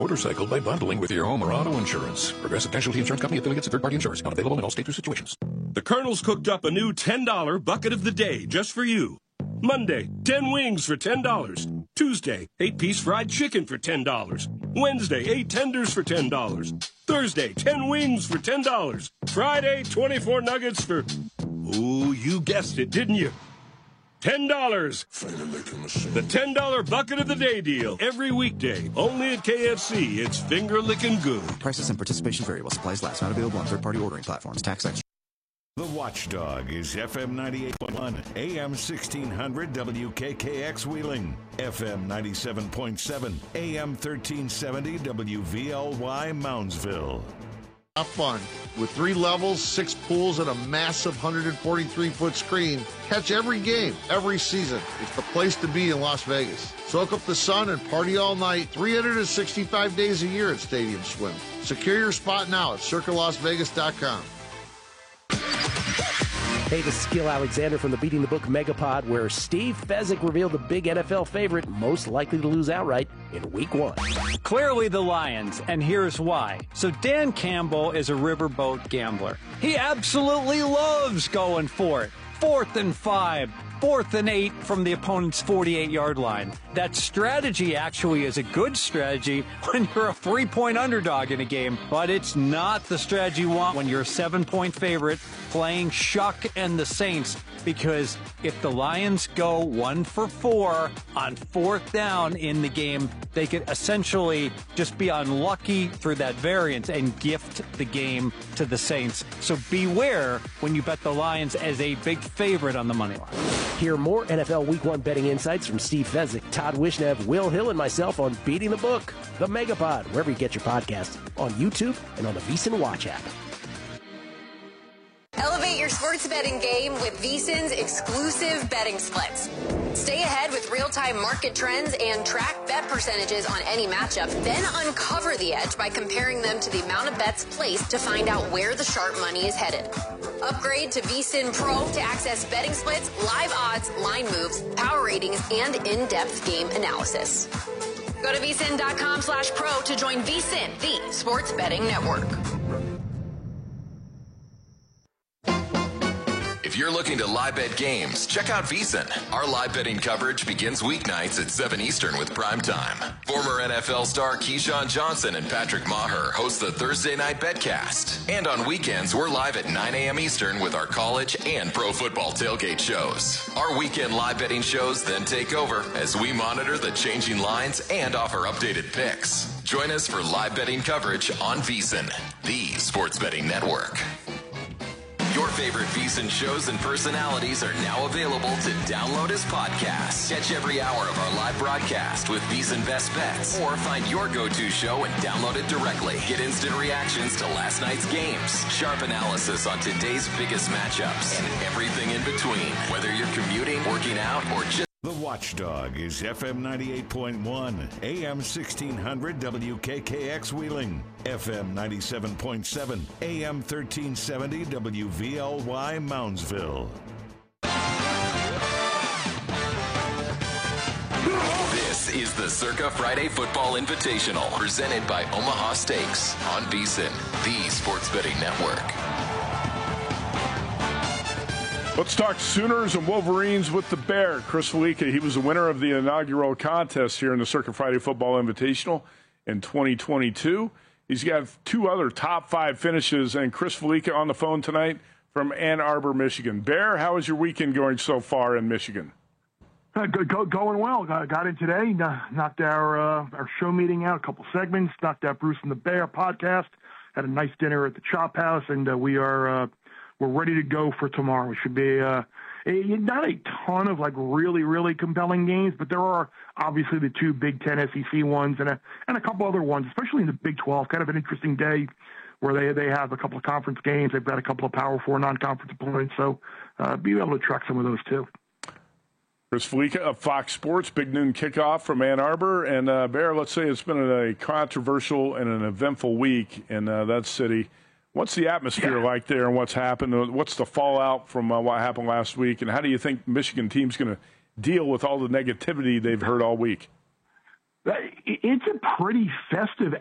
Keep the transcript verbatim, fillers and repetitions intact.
motorcycle by bundling with your home or auto insurance. Progressive Casualty Insurance Company, affiliates, and third-party insurers. Not available in all states or situations. The Colonel's cooked up a new ten dollar bucket of the day just for you. Monday, ten wings for ten dollars. Tuesday, eight-piece fried chicken for ten dollars. Wednesday, eight tenders for ten dollars. Thursday, ten wings for ten dollars. Friday, twenty-four nuggets for... Ooh, you guessed it, didn't you? ten dollars. The ten dollar bucket of the day deal. Every weekday. Only at K F C. It's finger-licking good. Prices and participation vary while supplies last. Not available on third-party ordering platforms. Tax extra. The Watchdog is F M ninety-eight point one, A M sixteen hundred W K K X Wheeling, F M ninety-seven point seven, A M thirteen seventy W V L Y Moundsville. Have fun. With three levels, six pools, and a massive one hundred forty-three foot screen, catch every game, every season. It's the place to be in Las Vegas. Soak up the sun and party all night, three hundred sixty-five days a year at Stadium Swim. Secure your spot now at circa las vegas dot com. Hey, this is Gil Alexander from the Beating the Book Megapod, where Steve Fezzik revealed the big N F L favorite most likely to lose outright in week one. Clearly the Lions, and here's why. So Dan Campbell is a riverboat gambler. He absolutely loves going for it. Fourth and five, fourth and eight from the opponent's forty-eight yard line. That strategy actually is a good strategy when you're a three-point underdog in a game, but it's not the strategy you want when you're a seven-point favorite playing Shuck and the Saints, because if the Lions go one for four on fourth down in the game, they could essentially just be unlucky through that variance and gift the game to the Saints. So beware when you bet the Lions as a big favorite on the money line. Hear more N F L Week one betting insights from Steve Fezzik, Todd Wishnev, Will Hill, and myself on Beating the Book, the Megapod, wherever you get your podcasts, on YouTube and on the VSiN Watch app. Elevate your sports betting game with VSiN's exclusive betting splits. Stay ahead with real-time market trends and track bet percentages on any matchup. Then uncover the edge by comparing them to the amount of bets placed to find out where the sharp money is headed. Upgrade to VSiN Pro to access betting splits, live odds, line moves, power ratings, and in-depth game analysis. Go to vsin.com slash pro to join VSiN, the sports betting network. If you're looking to live bet games, check out VSiN. Our live betting coverage begins weeknights at seven Eastern with Prime Time. Former N F L star Keyshawn Johnson and Patrick Maher host the Thursday Night Betcast. And on weekends, we're live at nine a.m. Eastern with our college and pro football tailgate shows. Our weekend live betting shows then take over as we monitor the changing lines and offer updated picks. Join us for live betting coverage on VSiN, the sports betting network. Your favorite VSiN shows and personalities are now available to download as podcasts. Catch every hour of our live broadcast with VSiN Best Bets, or find your go-to show and download it directly. Get instant reactions to last night's games, sharp analysis on today's biggest matchups, and everything in between. Whether you're commuting, working out, or just... The Watchdog is F M ninety-eight point one, A M sixteen hundred W K K X Wheeling, F M ninety-seven point seven, A M thirteen seventy W V L Y Moundsville. This is the Circa Friday Football Invitational, presented by Omaha Steaks on VSiN, the sports betting network. Let's talk Sooners and Wolverines with the Bear. Chris Fallica, he was the winner of the inaugural contest here in the Circa Friday Football Invitational in twenty twenty-two. He's got two other top five finishes, and Chris Fallica on the phone tonight from Ann Arbor, Michigan. Bear, how is your weekend going so far in Michigan? Uh, go, go, going well. Got, got in today, knocked our uh, our show meeting out, a couple segments, knocked out Bruce and the Bear podcast, had a nice dinner at the Chop House, and uh, we are... Uh, We're ready to go for tomorrow. It should be uh, a, not a ton of like really, really compelling games, but there are obviously the two Big Ten S E C ones and a and a couple other ones, especially in the Big twelve. Kind of an interesting day where they they have a couple of conference games. They've got a couple of Power Four non-conference opponents, so uh, be able to track some of those too. Chris Fallica of Fox Sports, big noon kickoff from Ann Arbor. And uh, Bear, let's say it's been a controversial and an eventful week in uh, that city. What's the atmosphere yeah. like there, and what's happened? What's the fallout from uh, what happened last week, and how do you think Michigan team's going to deal with all the negativity they've heard all week? It's a pretty festive